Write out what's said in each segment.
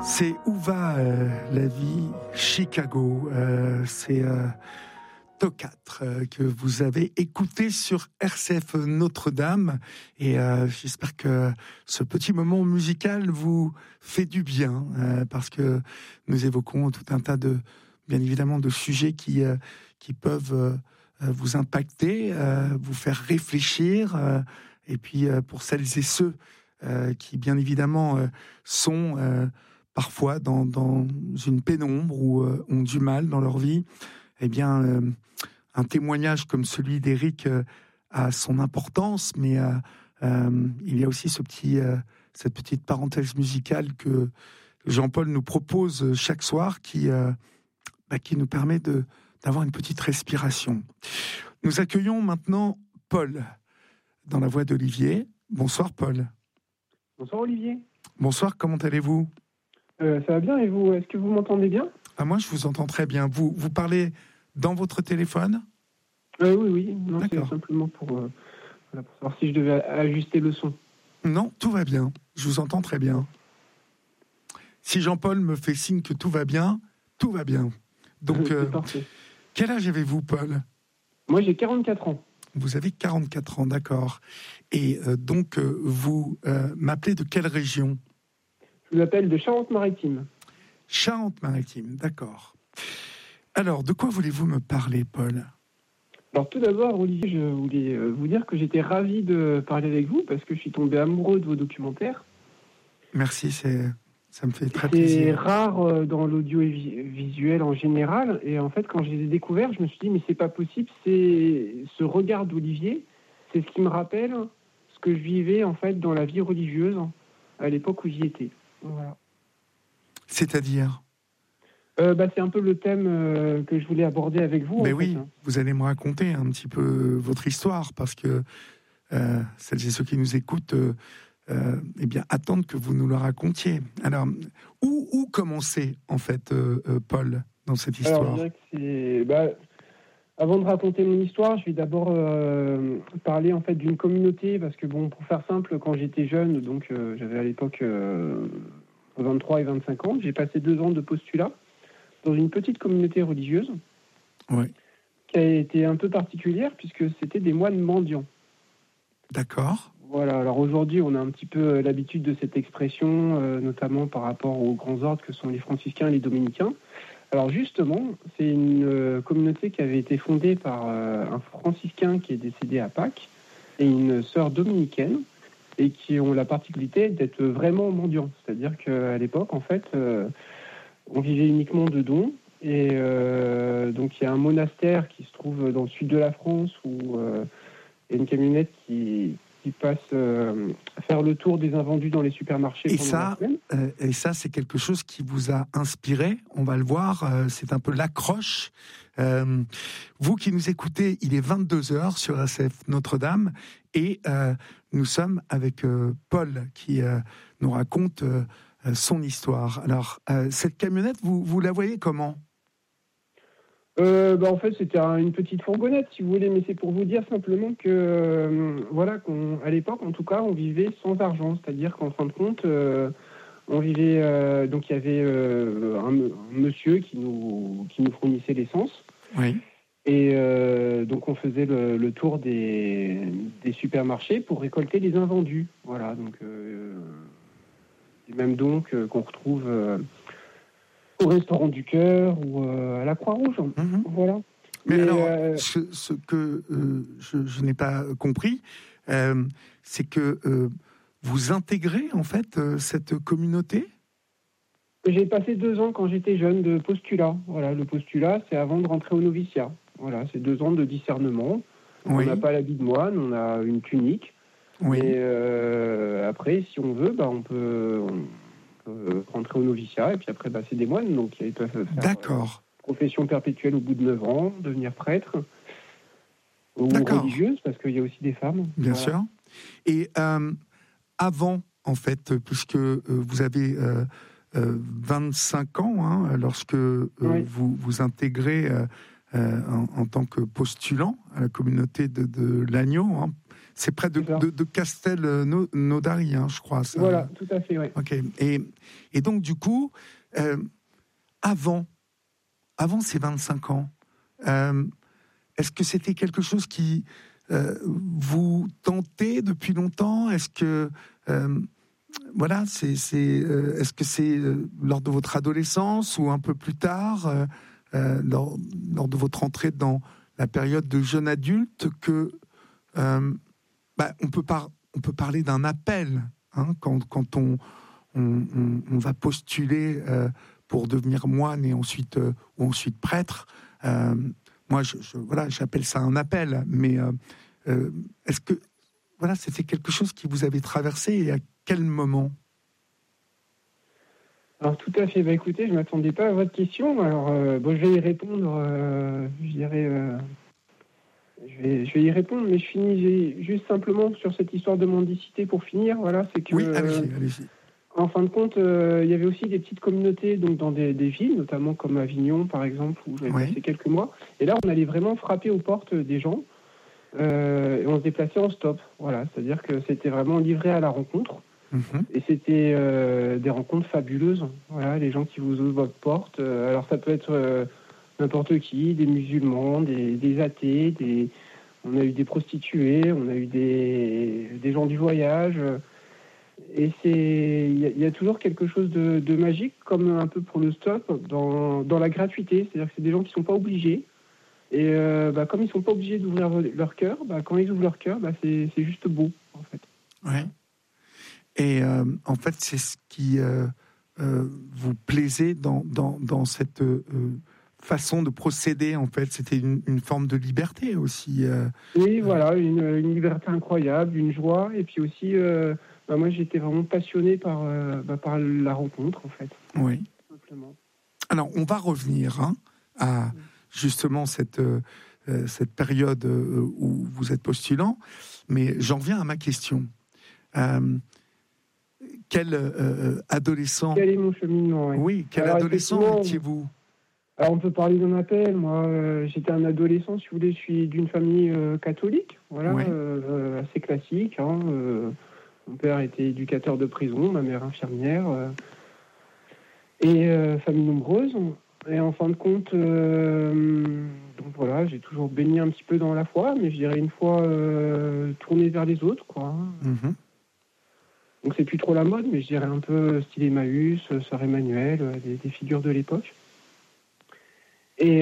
C'est Où va la vie Chicago, c'est Tocat que vous avez écouté sur RCF Notre-Dame, et j'espère que ce petit moment musical vous fait du bien, parce que nous évoquons tout un tas de, bien évidemment, de sujets qui peuvent vous impacter, vous faire réfléchir, et puis pour celles et ceux qui, bien évidemment, sont parfois dans une pénombre ou ont du mal dans leur vie, eh bien, un témoignage comme celui d'Éric a son importance, mais il y a aussi cette petite parenthèse musicale que Jean-Paul nous propose chaque soir, qui nous permet d'avoir une petite respiration. Nous accueillons maintenant Paul, dans la voix d'Olivier. Bonsoir Paul. Bonsoir Olivier. Bonsoir, comment allez-vous ? Ça va bien, et vous ? Est-ce que vous m'entendez bien ? Moi je vous entends très bien. Vous parlez dans votre téléphone ? Oui. Non, c'est simplement pour savoir si je devais ajuster le son. Non, tout va bien. Je vous entends très bien. Si Jean-Paul me fait signe que tout va bien, tout va bien. Donc, c'est parfait. Quel âge avez-vous, Paul ? Moi, j'ai 44 ans. Vous avez 44 ans, d'accord. Et donc, vous m'appelez de quelle région ? Je vous appelle de Charente-Maritime. Charente-Maritime, d'accord. Alors, de quoi voulez-vous me parler, Paul ? Alors, tout d'abord, Olivier, je voulais vous dire que j'étais ravi de parler avec vous, parce que je suis tombé amoureux de vos documentaires. Merci, ça me fait très plaisir. C'est rare dans l'audiovisuel en général, et en fait, quand je les ai découverts, je me suis dit, mais c'est pas possible, c'est ce regard d'Olivier, c'est ce qui me rappelle ce que je vivais, en fait, dans la vie religieuse, à l'époque où j'y étais. Voilà. C'est-à-dire ? C'est un peu le thème que je voulais aborder avec vous. Mais oui, vous allez me raconter un petit peu votre histoire, parce que celles et ceux qui nous écoutent attendent que vous nous le racontiez. Alors, où commencer, en fait, Paul, dans cette histoire ? Alors, je dirais que avant de raconter mon histoire, je vais d'abord parler en fait d'une communauté, parce que pour faire simple, quand j'étais jeune, donc j'avais à l'époque 23 et 25 ans, j'ai passé 2 ans de postulat dans une petite communauté religieuse, qui a été un peu particulière, puisque c'était des moines mendiants. D'accord. Voilà, alors aujourd'hui, on a un petit peu l'habitude de cette expression, notamment par rapport aux grands ordres que sont les franciscains et les dominicains. Alors justement, c'est une communauté qui avait été fondée par un franciscain qui est décédé à Pâques et une sœur dominicaine, et qui ont la particularité d'être vraiment mendiants. C'est-à-dire qu'à l'époque, en fait, on vivait uniquement de dons. Et donc il y a un monastère qui se trouve dans le sud de la France, où il y a une camionnette qui passe faire le tour des invendus dans les supermarchés. Et ça, c'est quelque chose qui vous a inspiré, on va le voir, c'est un peu l'accroche. Vous qui nous écoutez, il est 22h sur RCF Notre-Dame, et nous sommes avec Paul qui nous raconte son histoire. Alors, cette camionnette, vous la voyez comment ? En fait, c'était une petite fourgonnette, si vous voulez, mais c'est pour vous dire simplement que, à l'époque, en tout cas, on vivait sans argent. C'est-à-dire qu'en fin de compte, on vivait... donc, il y avait un monsieur qui nous fournissait l'essence. Oui. Et donc, on faisait le tour des supermarchés pour récolter les invendus. Voilà, donc... les mêmes dons qu'on retrouve... au Restaurant du Cœur ou à la Croix-Rouge. Voilà. Mais alors, ce que je n'ai pas compris, c'est que vous intégrez en fait cette communauté ? J'ai passé 2 ans quand j'étais jeune de postulat. Voilà, le postulat, c'est avant de rentrer au noviciat. Voilà, c'est 2 ans de discernement. Oui. On n'a pas l'habit de moine, on a une tunique. Oui. Et après, si on veut, on peut rentrer au noviciat, et puis après, c'est des moines, donc ils peuvent faire profession perpétuelle au bout de 9 ans, devenir prêtre, ou religieuse, parce qu'il y a aussi des femmes. Bien sûr. Et avant, en fait, puisque vous avez 25 ans, lorsque vous intégrez en tant que postulant à la communauté de l'Agneau, C'est près de Castelnaudary, je crois. Ça. Voilà, tout à fait, oui. Ok. Et donc, du coup, avant ces 25 ans, est-ce que c'était quelque chose qui vous tentait depuis longtemps ? Est-ce que est-ce que c'est lors de votre adolescence ou un peu plus tard, lors de votre entrée dans la période de jeune adulte, que on peut parler d'un appel, quand on va postuler pour devenir moine et ensuite prêtre. Moi, j'appelle ça un appel. Mais est-ce que c'était quelque chose qui vous avait traversé, et à quel moment ? Alors tout à fait. Écoutez, je ne m'attendais pas à votre question. Alors je vais y répondre. Je vais y répondre, mais je finis juste simplement sur cette histoire de mendicité pour finir. Voilà, c'est que. Oui, allez-y. En fin de compte, il y avait aussi des petites communautés donc dans des villes, notamment comme Avignon, par exemple, où j'avais passé quelques mois. Et là, on allait vraiment frapper aux portes des gens. Et on se déplaçait en stop, voilà, c'est-à-dire que c'était vraiment livré à la rencontre, et c'était des rencontres fabuleuses, voilà, les gens qui vous ouvrent votre porte, alors ça peut être n'importe qui, des musulmans, des athées, on a eu des prostituées, on a eu des gens du voyage, et il y a toujours quelque chose de magique, comme un peu pour le stop, dans la gratuité, c'est-à-dire que c'est des gens qui ne sont pas obligés. Et comme ils ne sont pas obligés d'ouvrir leur cœur, quand ils ouvrent leur cœur, c'est juste beau, en fait. Ouais. Et en fait, c'est ce qui vous plaisait dans cette façon de procéder, en fait. C'était une forme de liberté aussi. Oui, voilà, une liberté incroyable, une joie. Et puis aussi, moi, j'étais vraiment passionné par la rencontre, en fait. Oui. Tout simplement. Alors, on va revenir à justement cette période où vous êtes postulant, mais j'en viens à ma question. Quel adolescent... Quel est mon cheminement ? Oui, quel adolescent étiez-vous ? Alors, on peut parler d'un appel. Moi, j'étais un adolescent, si vous voulez, je suis d'une famille catholique, voilà, assez classique. Mon père était éducateur de prison, ma mère infirmière, et famille nombreuse. Et en fin de compte, donc voilà, j'ai toujours baigné un petit peu dans la foi, mais je dirais une foi tournée vers les autres, quoi. Mm-hmm. Donc c'est plus trop la mode, mais je dirais un peu style Emmaüs, Sœur Emmanuel, des figures de l'époque. Et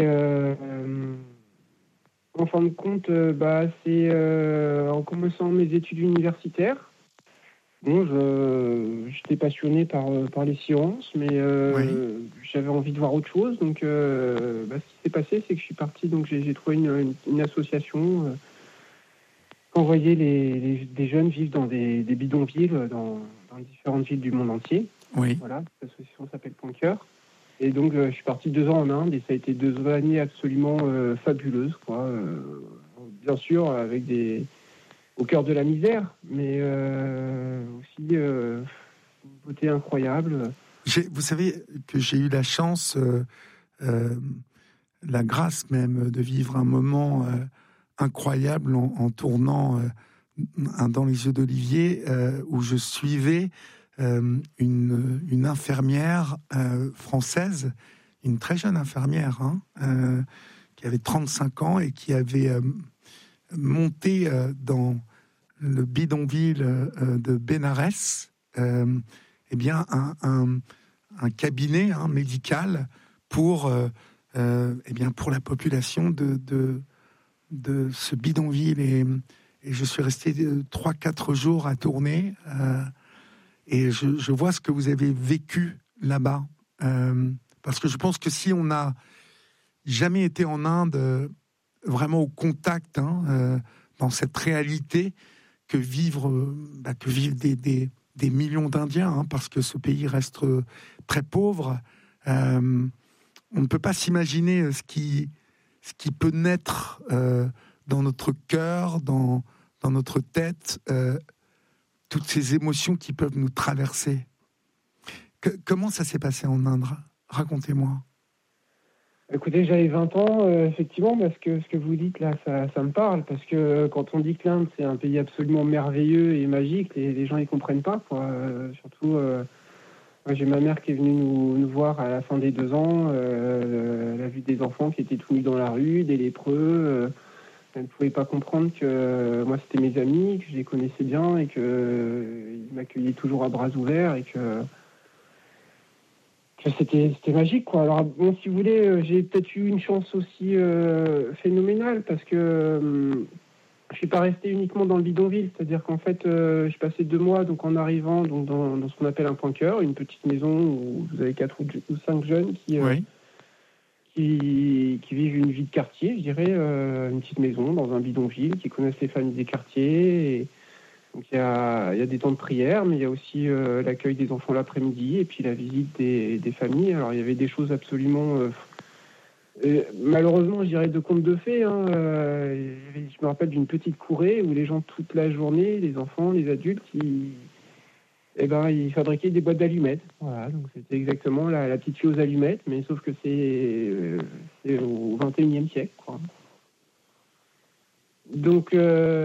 en fin de compte, c'est en commençant mes études universitaires. Bon, j'étais passionné par les sciences, mais j'avais envie de voir autre chose. Donc, ce qui s'est passé, c'est que je suis parti. Donc, j'ai trouvé une association qui envoyait des jeunes vivre dans des bidonvilles dans différentes villes du monde entier. Oui. Voilà, cette association s'appelle Point Cœur. Et donc, je suis parti 2 ans en Inde, et ça a été 2 années absolument fabuleuses, quoi. Bien sûr, avec au cœur de la misère, mais aussi une beauté incroyable. Vous savez que j'ai eu la chance, la grâce même, de vivre un moment incroyable en tournant dans les yeux d'Olivier, où je suivais une infirmière française, une très jeune infirmière, qui avait 35 ans et qui avait monté dans le bidonville de Bénarès, un cabinet médical pour la population de ce bidonville. Et je suis resté 3-4 jours à tourner, et je vois ce que vous avez vécu là-bas, parce que je pense que si on n'a jamais été en Inde, vraiment au contact, dans cette réalité que vivent des millions d'Indiens, parce que ce pays reste très pauvre, on ne peut pas s'imaginer ce qui peut naître dans notre cœur, dans notre tête, toutes ces émotions qui peuvent nous traverser. Comment ça s'est passé en Inde ? Racontez-moi. Écoutez, j'avais 20 ans, effectivement, parce que ce que vous dites là, ça me parle, parce que quand on dit que l'Inde, c'est un pays absolument merveilleux et magique, les gens, ils comprennent pas, quoi. Surtout, moi, j'ai ma mère qui est venue nous voir à la fin des 2 ans, elle a vu des enfants qui étaient tout nus dans la rue, des lépreux, elle ne pouvait pas comprendre que moi, c'était mes amis, que je les connaissais bien et qu'ils m'accueillaient toujours à bras ouverts et que c'était magique, quoi. Alors, bon, si vous voulez, j'ai peut-être eu une chance aussi phénoménale parce que je suis pas resté uniquement dans le bidonville. C'est-à-dire qu'en fait, j'ai passé 2 mois donc, en arrivant donc, dans ce qu'on appelle un point cœur, une petite maison où vous avez 4 ou 5 jeunes Oui. qui vivent une vie de quartier, je dirais, une petite maison dans un bidonville, qui connaissent les familles des quartiers. Et donc il y a des temps de prière, mais il y a aussi l'accueil des enfants l'après-midi et puis la visite des familles. Alors il y avait des choses absolument, malheureusement, je dirais de contes de fées. Hein, je me rappelle d'une petite courée où les gens toute la journée, les enfants, les adultes, ils fabriquaient des boîtes d'allumettes. Voilà, donc c'était exactement la petite fille aux allumettes, mais sauf que c'est au XXIe siècle, quoi. Donc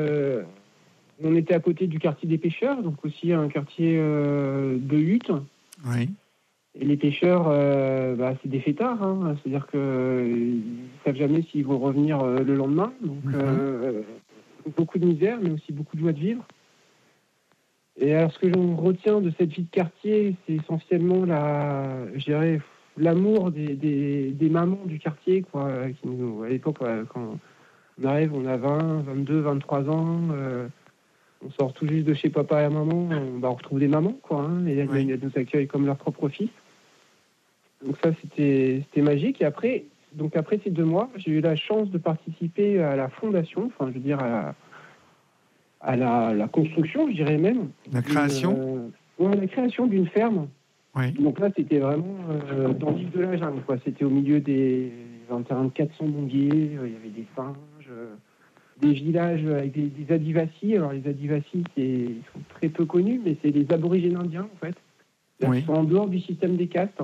on était à côté du quartier des pêcheurs, donc aussi un quartier de huttes. Oui. Et les pêcheurs, c'est des fêtards, hein, c'est-à-dire qu'ils ne savent jamais s'ils vont revenir le lendemain. Donc beaucoup de misère, mais aussi beaucoup de joie de vivre. Et alors ce que j'en retiens de cette vie de quartier, c'est essentiellement l'amour des mamans du quartier, quoi, qui nous, à l'époque, quand on arrive, on a 20, 22, 23 ans. On sort tout juste de chez papa et maman, on retrouve des mamans, quoi, hein, et elles nous accueillent comme leur propre fils. Donc ça, c'était magique. Et après ces 2 mois, j'ai eu la chance de participer à la fondation, enfin, je veux dire, à la construction, je dirais même. La création la création d'une ferme. Oui. Donc là, c'était vraiment dans l'île de la jungle, quoi. C'était au milieu d'un terrain de 400 bonguiers, il y avait des singes, des villages avec des Adivasi. Alors les Adivasi, ils sont très peu connus, mais c'est les aborigènes indiens, en fait. Ils sont en dehors du système des castes.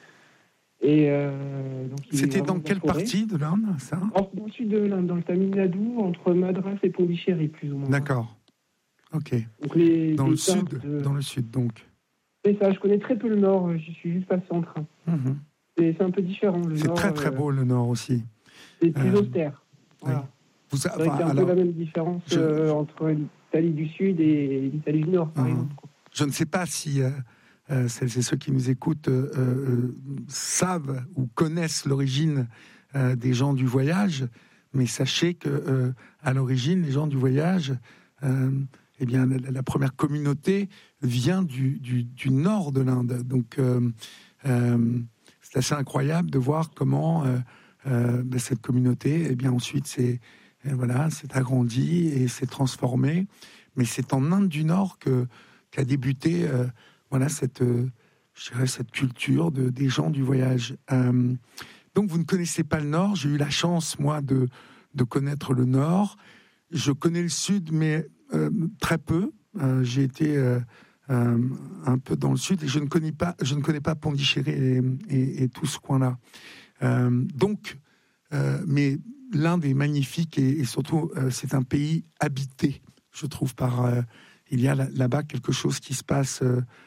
Et donc, c'était dans quelle partie de l'Inde, ça ? Dans le sud de l'Inde, dans le Tamil Nadu, entre Madras et Pondichéry, plus ou moins. D'accord. Ok. Donc dans le sud, donc. C'est ça, je connais très peu le nord, j'y suis juste passé en train. Mm-hmm. C'est un peu différent, le c'est nord. C'est très beau, le nord aussi. C'est plus austère. Voilà. Oui. C'est vrai qu'il y a un peu la même différence entre l'Italie du Sud et l'Italie du Nord, par exemple. Je ne sais pas si celles et ceux qui nous écoutent savent ou connaissent l'origine des gens du voyage, mais sachez que à l'origine, les gens du voyage, la première communauté vient du nord de l'Inde. Donc, c'est assez incroyable de voir comment cette communauté, ensuite, s'est agrandie et s'est transformée. Mais c'est en Inde du Nord qu'a débuté cette culture des gens du voyage. Donc, vous ne connaissez pas le Nord. J'ai eu la chance, moi, de connaître le Nord. Je connais le Sud, mais très peu. J'ai été un peu dans le Sud et je ne connais pas Pondichéry et tout ce coin-là. Mais l'Inde est magnifique et surtout, c'est un pays habité, je trouve, il y a là-bas quelque chose qui se passe.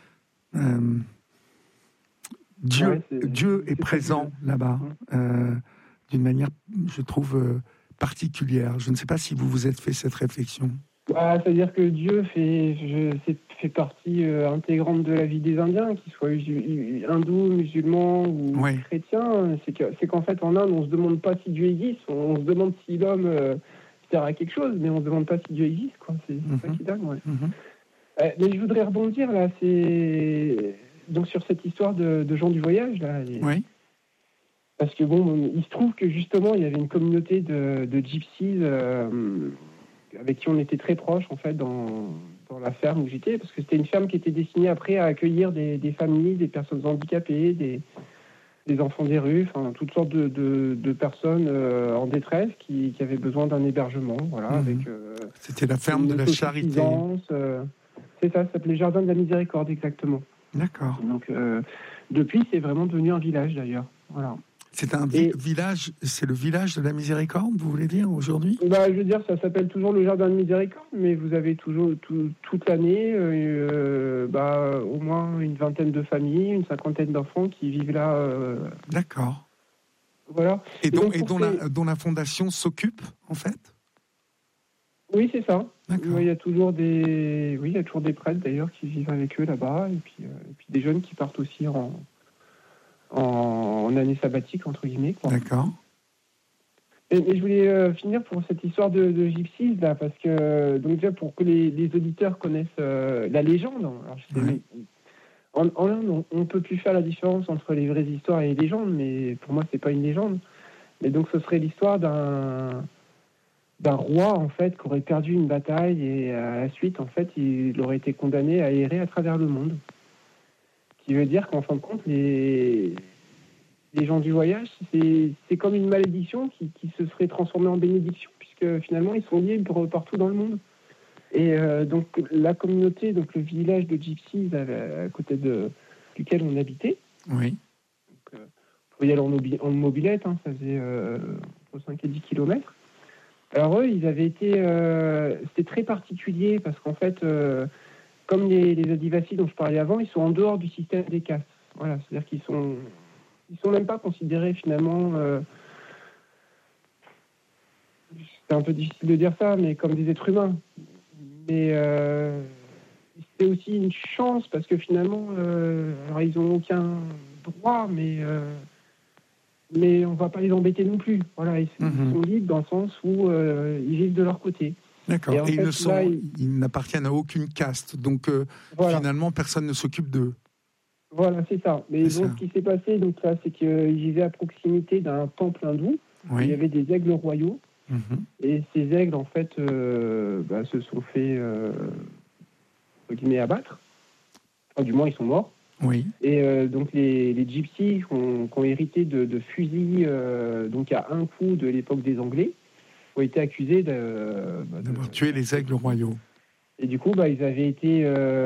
Dieu est présent là-bas d'une manière, je trouve, particulière. Je ne sais pas si vous êtes fait cette réflexion. C'est-à-dire que Dieu fait partie intégrante de la vie des Indiens, qu'ils soient hindous, musulmans ou chrétiens. C'est qu'en fait, en Inde, on ne se demande pas si Dieu existe, on se demande si l'homme sert à quelque chose, mais on ne se demande pas si Dieu existe, quoi. C'est ça qui est dingue, ouais. Mais je voudrais rebondir, là, donc sur cette histoire de gens du voyage, là. Oui. Parce que, il se trouve que, justement, il y avait une communauté de gypsies avec qui on était très proches, en fait, dans la ferme où j'étais, parce que c'était une ferme qui était destinée après à accueillir des familles, des personnes handicapées, des enfants des rues, enfin, toutes sortes de personnes en détresse qui avaient besoin d'un hébergement, voilà, avec... c'était la ferme de la Charité. C'est ça s'appelait Jardin de la Miséricorde, exactement. D'accord. Donc, depuis, c'est vraiment devenu un village, d'ailleurs, voilà. C'est un village, c'est le village de la Miséricorde, vous voulez dire, aujourd'hui? Je veux dire, ça s'appelle toujours le Jardin de Miséricorde, mais vous avez toujours, toute l'année, au moins une vingtaine de familles, une cinquantaine d'enfants qui vivent là. D'accord. Voilà. Et dont la fondation s'occupe, en fait? Oui, c'est ça. D'accord. Il y a toujours des prêtres, d'ailleurs, qui vivent avec eux là-bas, et puis des jeunes qui partent aussi en année sabbatique, entre guillemets, quoi. D'accord. Et je voulais finir pour cette histoire de Gypsies, là, parce que, donc déjà, pour que les auditeurs connaissent la légende, alors, en Inde, on ne peut plus faire la différence entre les vraies histoires et les légendes, mais pour moi, c'est pas une légende. Mais donc, ce serait l'histoire d'un roi, en fait, qui aurait perdu une bataille, et à la suite, en fait, il aurait été condamné à errer à travers le monde. Ce qui veut dire qu'en fin de compte, les gens du voyage, c'est comme une malédiction qui se serait transformée en bénédiction, puisque finalement, ils sont libres partout dans le monde. Et donc, la communauté, donc le village de Gypsies, à côté duquel on habitait, oui. Donc, faut y aller en mobilette, hein, ça faisait entre 5 et 10 kilomètres. Alors eux, ils avaient été... c'était très particulier, parce qu'en fait, comme les Adivasis dont je parlais avant, ils sont en dehors du système des castes. Voilà, c'est-à-dire qu'ils sont même pas considérés finalement, c'est un peu difficile de dire ça, mais comme des êtres humains. Mais c'est aussi une chance parce que finalement, alors ils n'ont aucun droit, mais on va pas les embêter non plus. Voilà, ils sont libres dans le sens où ils vivent de leur côté. D'accord. Et ils n'appartiennent à aucune caste, donc finalement personne ne s'occupe d'eux. Voilà, c'est ça. Mais donc, ce qui s'est passé, donc là, c'est qu'ils vivaient à proximité d'un temple hindou. Oui. Il y avait des aigles royaux. Et ces aigles, en fait, se sont fait abattre. Enfin, du moins, ils sont morts. Oui. Et donc, les gypsies qui ont hérité de fusils donc à un coup de l'époque des Anglais ont été accusés d'avoir tué les aigles royaux. Et du coup, ils avaient été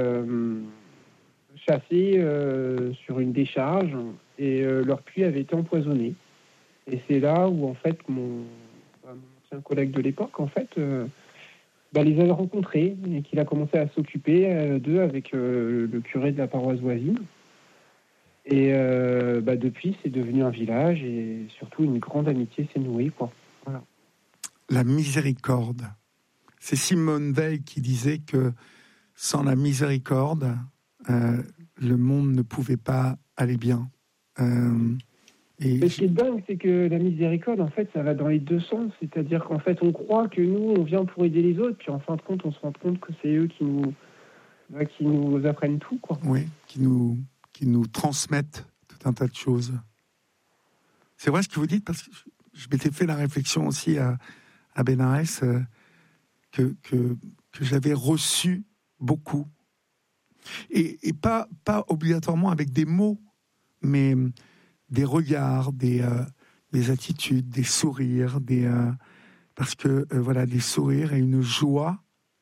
chassés sur une décharge et leur puits avait été empoisonné. Et c'est là où, en fait, mon ancien collègue de l'époque, en fait, les avait rencontrés et qu'il a commencé à s'occuper d'eux avec le curé de la paroisse voisine. Et depuis, c'est devenu un village et surtout une grande amitié s'est nouée, quoi. Voilà. La miséricorde. C'est Simone Veil qui disait que sans la miséricorde, le monde ne pouvait pas aller bien. Mais ce qui est dingue, c'est que la miséricorde, en fait, ça va dans les deux sens. C'est-à-dire qu'en fait, on croit que nous, on vient pour aider les autres, puis en fin de compte, on se rend compte que c'est eux qui nous apprennent tout, quoi. Oui, qui nous transmettent tout un tas de choses. C'est vrai ce que vous dites, parce que je m'étais fait la réflexion aussi à Bénarès, que j'avais reçu beaucoup. Et pas obligatoirement avec des mots, mais des regards, des attitudes, des sourires, parce que des sourires et une joie,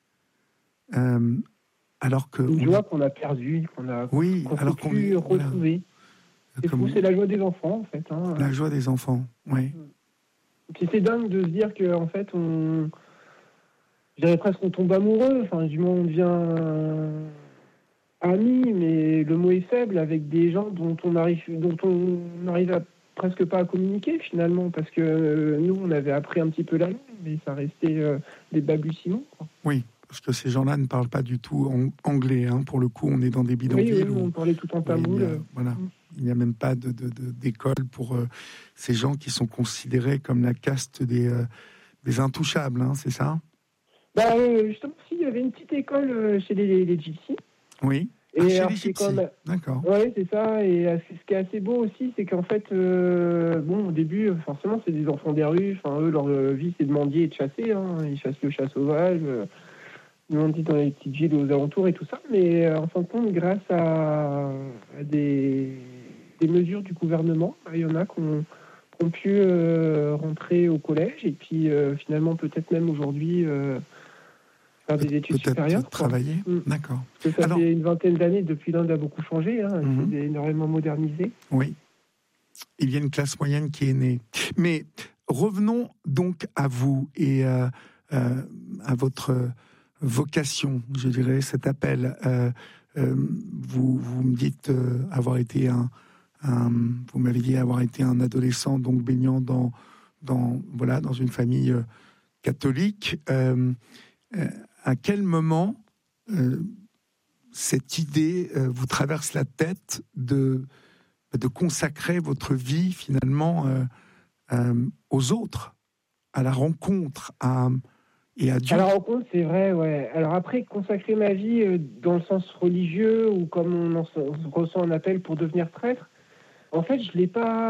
alors que une joie qu'on a perdue, qu'on peut plus retrouver. C'est fou, c'est la joie des enfants, en fait. Hein. La joie des enfants, oui. Puis c'est dingue de se dire qu'en fait, je dirais presque qu'on tombe amoureux. Enfin, du moins, on devient amis, mais le mot est faible, avec des gens dont on arrive à presque pas à communiquer, finalement, parce que nous, on avait appris un petit peu la langue, mais ça restait des balbutiements, quoi. Oui. Parce que ces gens-là ne parlent pas du tout anglais. Hein. Pour le coup, on est dans des bidonvilles. Oui, on parlait tout en tamoul. Il n'y a même pas d'école pour ces gens qui sont considérés comme la caste des intouchables, hein, c'est ça? Justement, si, il y avait une petite école chez les gypsies. Oui. Et chez les gypsies. D'accord. Oui, c'est ça. Et ce qui est assez beau aussi, c'est qu'en fait, au début, forcément, c'est des enfants des rues. Enfin, eux, leur vie, c'est de mendier et de chasser. Hein. Ils chassent le chat sauvage. Ils m'ont dit dans les petites villes aux alentours et tout ça, mais en fin de compte, grâce à des mesures du gouvernement, il y en a qui ont pu rentrer au collège et puis finalement peut-être même aujourd'hui faire des études supérieures. Travailler, d'accord. Parce que ça fait une vingtaine d'années, depuis l'Inde a beaucoup changé, hein, c'est énormément modernisé. Oui. il y a une classe moyenne qui est née. Mais revenons donc à vous et à votre vocation, je dirais, cet appel. Vous me dites avoir été vous m'avez dit avoir été un adolescent donc baignant dans une famille catholique. À quel moment cette idée vous traverse la tête de consacrer votre vie finalement aux autres, à la rencontre, et à Dieu? À la rencontre, c'est vrai, ouais. Alors après, consacrer ma vie dans le sens religieux ou comme on ressent un appel pour devenir prêtre, en fait, je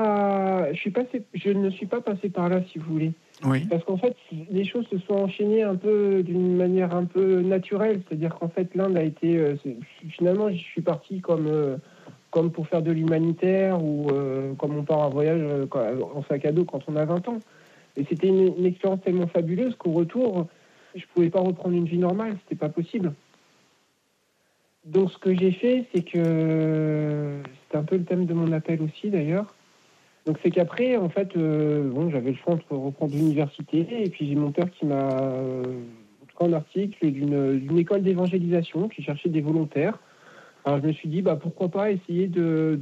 ne suis pas passé par là, si vous voulez. Oui. Parce qu'en fait, les choses se sont enchaînées un peu d'une manière un peu naturelle. C'est-à-dire qu'en fait, l'Inde a été... finalement, je suis parti comme pour faire de l'humanitaire ou comme on part en voyage en sac à dos quand on a 20 ans. Et c'était une expérience tellement fabuleuse qu'au retour, je ne pouvais pas reprendre une vie normale. C'était pas possible. Donc, ce que j'ai fait, c'est que... C'est un peu le thème de mon appel aussi, d'ailleurs. Donc, c'est qu'après, en fait, j'avais le choix entre reprendre l'université et puis j'ai mon père qui m'a... en tout cas, un article d'une école d'évangélisation qui cherchait des volontaires. Alors, je me suis dit, pourquoi pas essayer de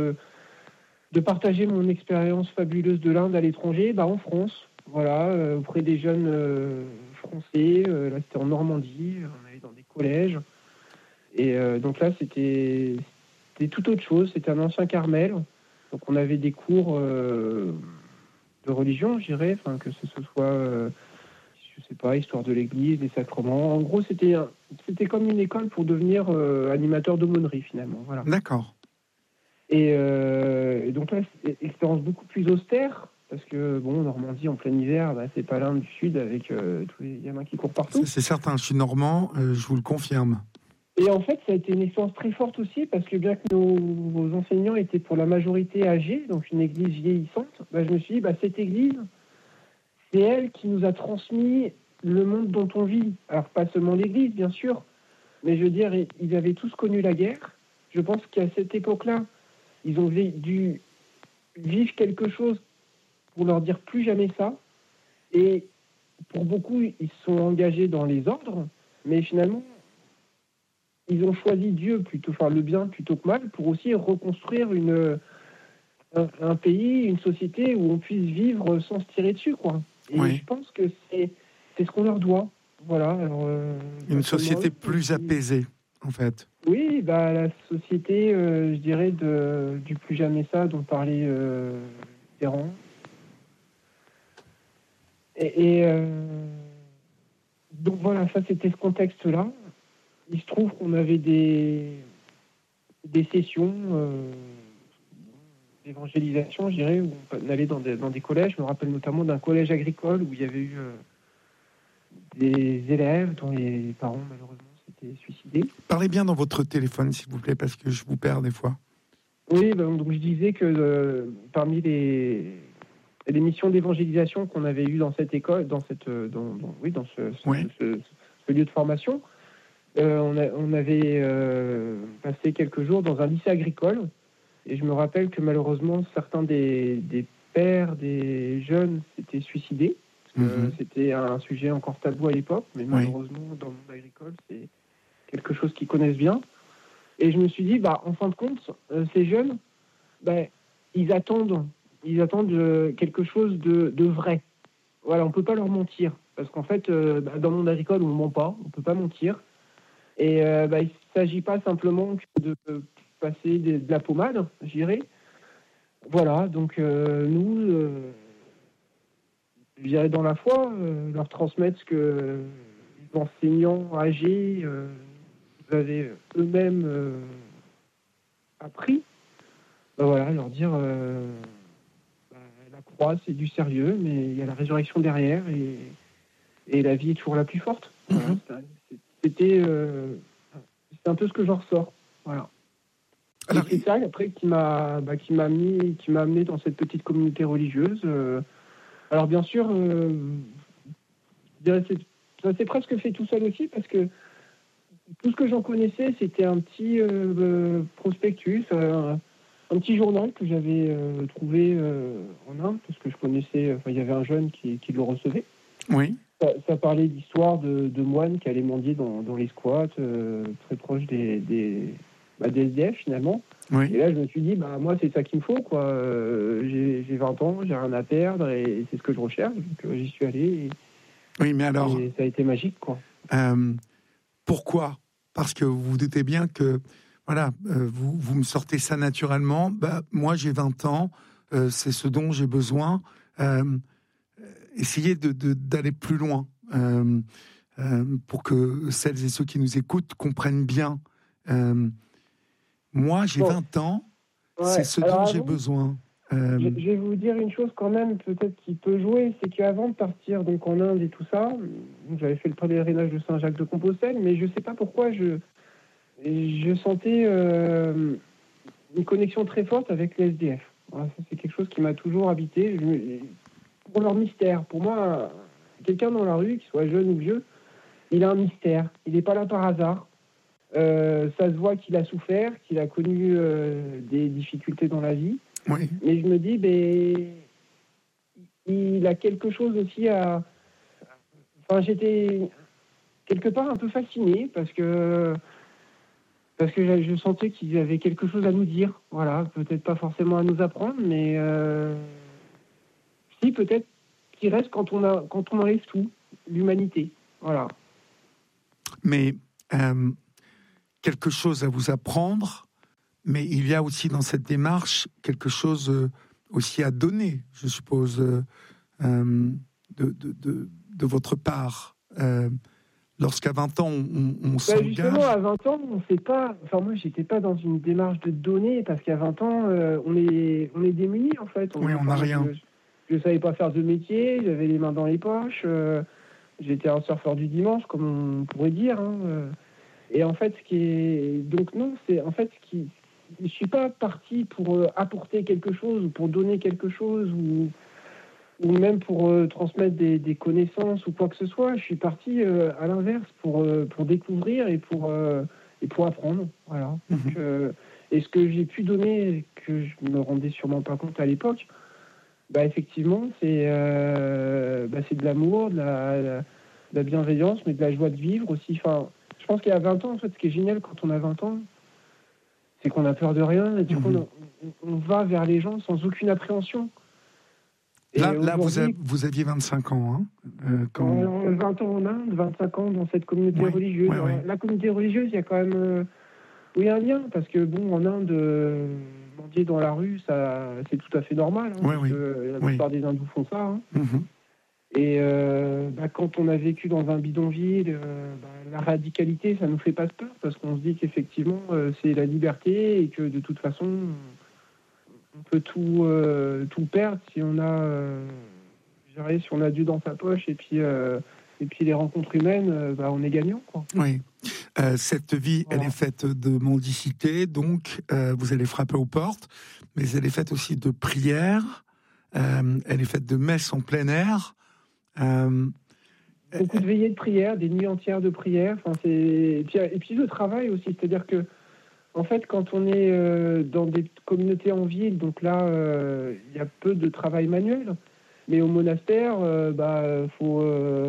partager mon expérience fabuleuse de l'Inde à l'étranger, en France. Voilà, auprès des jeunes français. Là, c'était en Normandie. On allait dans des collèges. Et donc là, c'était tout autre chose. C'était un ancien Carmel. Donc on avait des cours de religion, je dirais, que ce soit, je sais pas, histoire de l'Église, des sacrements. En gros, c'était comme une école pour devenir animateur d'aumônerie, finalement. Voilà. D'accord. Et donc là, c'est une expérience beaucoup plus austère, parce que, Normandie, en plein hiver, c'est pas l'Inde du Sud avec tous les gamins qui courent partout. C'est certain, je suis normand, je vous le confirme. Et en fait, ça a été une expérience très forte aussi, parce que bien que nos enseignants étaient pour la majorité âgés, donc une église vieillissante, je me suis dit, cette église, c'est elle qui nous a transmis le monde dont on vit. Alors, pas seulement l'église, bien sûr, mais je veux dire, ils avaient tous connu la guerre. Je pense qu'à cette époque-là, ils ont dû vivre quelque chose pour leur dire plus jamais ça. Et pour beaucoup, ils se sont engagés dans les ordres, mais finalement, ils ont choisi Dieu le bien plutôt que mal, pour aussi reconstruire un pays, une société où on puisse vivre sans se tirer dessus, quoi. Et Oui. je pense que c'est ce qu'on leur doit. Voilà. Alors, une société plus apaisée, en fait. Oui, la société, je dirais, du plus jamais ça dont parlait Ferrand. Et donc voilà, ça c'était ce contexte-là. Il se trouve qu'on avait des sessions d'évangélisation, je dirais, où on allait dans des collèges. Je me rappelle notamment d'un collège agricole où il y avait eu des élèves dont les parents, malheureusement, s'étaient suicidés. Parlez bien dans votre téléphone, s'il vous plaît, parce que je vous perds des fois. Oui, donc je disais que parmi les missions d'évangélisation qu'on avait eues dans cette école, dans ce lieu de formation, on avait passé quelques jours dans un lycée agricole, et je me rappelle que malheureusement certains des pères des jeunes s'étaient suicidés. C'était un sujet encore tabou à l'époque, mais malheureusement dans le monde agricole c'est quelque chose qu'ils connaissent bien. Et je me suis dit, en fin de compte, ces jeunes, ils attendent quelque chose de vrai. Voilà, on peut pas leur mentir, parce qu'en fait, dans le monde agricole, on ne ment pas, on peut pas mentir. Et il ne s'agit pas simplement de passer de la pommade, je dirais. Voilà, donc nous, je dirais dans la foi, leur transmettre ce que les enseignants âgés avaient eux-mêmes appris. Voilà, leur dire la croix, c'est du sérieux, mais il y a la résurrection derrière et la vie est toujours la plus forte. Voilà, c'était un peu ce que j'en ressors. Voilà. Alors, et c'est ça après qui m'a amené dans cette petite communauté religieuse. Alors bien sûr, ça s'est presque fait tout seul aussi, parce que tout ce que j'en connaissais, c'était un petit prospectus, un petit journal que j'avais trouvé en Inde, parce que je connaissais, il y avait un jeune qui le recevait. Oui. Ça parlait d'histoires de moines qui allaient mendier dans les squats, très proches des SDF finalement. Oui. Et là, je me suis dit, moi, c'est ça qu'il me faut, quoi. J'ai 20 ans, j'ai rien à perdre, et c'est ce que je recherche. Donc, j'y suis allé. Oui, mais alors... Et ça a été magique, quoi. Pourquoi ? Parce que vous vous doutez bien que, voilà, vous me sortez ça naturellement. Moi, j'ai 20 ans, c'est ce dont j'ai besoin. Essayez d'aller plus loin pour que celles et ceux qui nous écoutent comprennent bien. Moi, j'ai 20 ans, c'est ce dont j'ai besoin. Je vais vous dire une chose quand même, peut-être qui peut jouer, c'est qu'avant de partir donc en Inde et tout ça, j'avais fait le pèlerinage de Saint-Jacques-de-Compostelle, mais je ne sais pas pourquoi je sentais une connexion très forte avec les SDF. Voilà, ça, c'est quelque chose qui m'a toujours habité. Pour leur mystère, pour moi, quelqu'un dans la rue, qu'il soit jeune ou vieux, il a un mystère. Il n'est pas là par hasard. Ça se voit qu'il a souffert, qu'il a connu des difficultés dans la vie. Oui. Mais je me dis, il a quelque chose aussi à... Enfin, j'étais quelque part un peu fasciné parce que je sentais qu'il avait quelque chose à nous dire. Voilà, peut-être pas forcément à nous apprendre, mais si, peut-être qu'il reste quand on enlève tout, l'humanité. Voilà. Mais quelque chose à vous apprendre, mais il y a aussi dans cette démarche quelque chose aussi à donner, je suppose, de votre part. Lorsqu'à 20 ans, on s'engage... Justement, à 20 ans, on ne sait pas... Enfin, moi, je n'étais pas dans une démarche de donner, parce qu'à 20 ans, on est démunis, en fait. On n'a rien. Je ne savais pas faire de métier, j'avais les mains dans les poches, j'étais un surfeur du dimanche, comme on pourrait dire. Et en fait, donc non, c'est... En fait, je ne suis pas parti pour apporter quelque chose, ou pour donner quelque chose, ou même pour transmettre des connaissances ou quoi que ce soit. Je suis parti à l'inverse pour découvrir et pour apprendre. Voilà. Donc, et ce que j'ai pu donner, que je me rendais sûrement pas compte à l'époque, effectivement, c'est de l'amour, de la bienveillance, mais de la joie de vivre aussi. Enfin, je pense qu'à 20 ans, en fait, ce qui est génial quand on a 20 ans, c'est qu'on a peur de rien, et du coup, on va vers les gens sans aucune appréhension. Là vous aviez 25 ans. Hein, 20 ans en Inde, 25 ans dans cette communauté religieuse. Oui. La communauté religieuse, il y a quand même un lien, parce que en Inde, mendier dans la rue, ça, c'est tout à fait normal. La plupart des hindous font ça. Hein. Et quand on a vécu dans un bidonville, la radicalité, ça nous fait pas peur, parce qu'on se dit qu'effectivement, c'est la liberté, et que de toute façon, on peut tout perdre si on a Dieu dans sa poche, et puis les rencontres humaines, on est gagnant, quoi. Oui. Cette vie, elle est faite de mendicité, donc vous allez frapper aux portes, mais elle est faite aussi de prières, elle est faite de messes en plein air. Beaucoup de veillées de prière, des nuits entières de prière. Enfin, et puis le travail aussi, c'est-à-dire que en fait, quand on est dans des communautés en ville, donc là, il y a peu de travail manuel. Mais au monastère, faut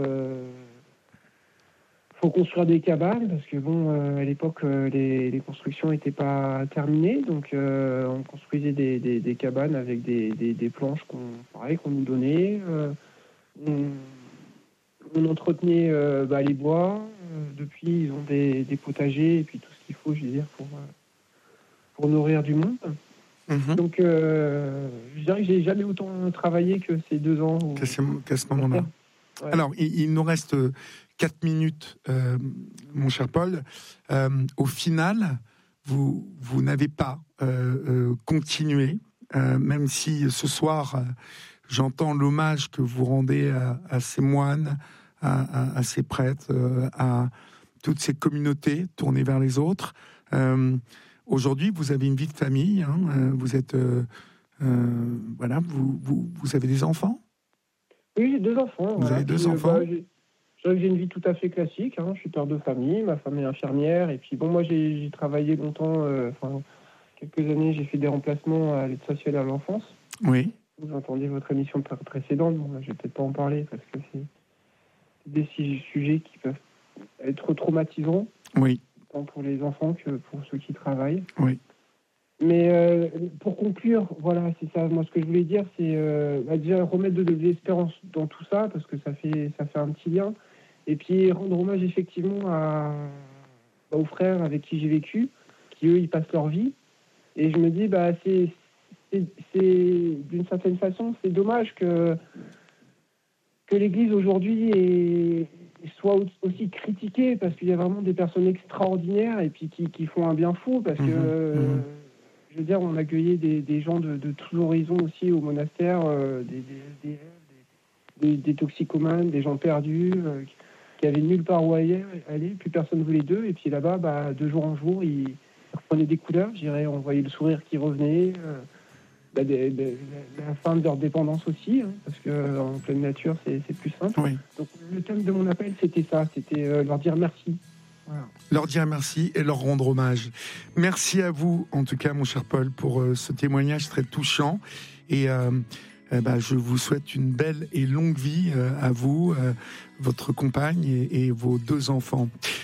construire des cabanes, parce que à l'époque, les constructions n'étaient pas terminées. Donc, on construisait des cabanes avec des planches qu'on nous donnait. On entretenait les bois. Depuis, ils ont des potagers, et puis tout ce qu'il faut, je veux dire, pour nourrir du monde. Donc, je dirais que j'ai jamais autant travaillé que ces 2 ans. Qu'à ce moment-là. Ouais. Alors, il nous reste 4 minutes, mon cher Paul. Au final, vous n'avez pas continué, même si ce soir, j'entends l'hommage que vous rendez à ces moines, à ces prêtres, à toutes ces communautés tournées vers les autres. Aujourd'hui, vous avez une vie de famille. Hein, vous êtes, vous avez des enfants ? Oui, j'ai 2 enfants. Vous avez 2 enfants ? J'ai une vie tout à fait classique. Hein. Je suis père de famille. Ma femme est infirmière. Et puis moi, j'ai travaillé longtemps, quelques années, j'ai fait des remplacements à l'aide sociale à l'enfance. Oui. Vous entendez votre émission précédente, bon, je vais peut-être pas en parler parce que c'est des sujets qui peuvent être traumatisants, Oui. tant pour les enfants que pour ceux qui travaillent. Oui. Mais pour conclure, voilà, c'est ça. Moi, ce que je voulais dire, c'est déjà remettre de l'espérance dans tout ça, parce que ça fait un petit lien. Et puis rendre hommage effectivement aux frères avec qui j'ai vécu, qui eux, ils passent leur vie. Et je me dis, c'est d'une certaine façon, c'est dommage que l'Église aujourd'hui soit aussi critiquée, parce qu'il y a vraiment des personnes extraordinaires et puis qui font un bien fou, parce que je veux dire, on accueillait des gens de tous horizons aussi au monastère, des toxicomanes, des gens perdus, qui avaient nulle part où aller, plus personne ne voulait d'eux. Et puis là-bas, de jour en jour, ils reprenaient des couleurs, je dirais, on voyait le sourire qui revenait, la fin de leur dépendance aussi, hein, parce qu'en pleine nature, c'est plus simple. Oui. Donc le thème de mon appel, c'était ça, c'était leur dire merci. Voilà. Leur dire merci et leur rendre hommage. Merci à vous, en tout cas, mon cher Paul, pour ce témoignage très touchant. Et je vous souhaite une belle et longue vie à vous, votre compagne et vos 2 enfants.